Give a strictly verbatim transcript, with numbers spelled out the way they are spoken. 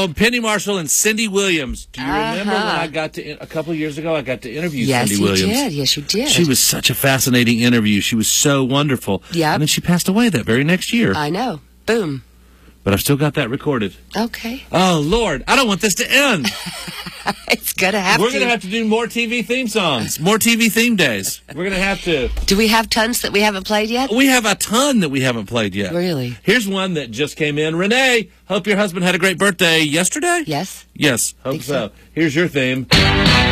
Oh, Penny Marshall and Cindy Williams. Do you Uh-huh. remember when I got to, a couple of years ago, I got to interview Yes, Cindy you Williams? did. Yes, you did. She was such a fascinating interview. She was so wonderful. Yep. And then she passed away that very next year. I know. Boom. But I've still got that recorded. Okay. Oh, Lord. I don't want this to end. It's going to have We're to. going to have to do more T V theme songs, more T V theme days. We're going to have to. Do we have tons that we haven't played yet? We have a ton that we haven't played yet. Really? Here's one that just came in. Renee, hope your husband had a great birthday yesterday? Yes. Yes, hope Think so. so. Here's your theme.